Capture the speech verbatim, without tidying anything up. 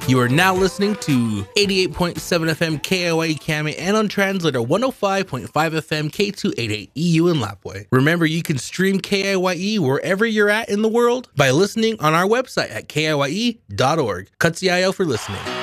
You are now listening to eighty-eight point seven F M K I Y E Kami and on translator one oh five point five F M K two eighty-eight E U in Lapwai. Remember, you can stream K I Y E wherever you're at in the world by listening on our website at K I Y E dot org. Katsiayo for listening.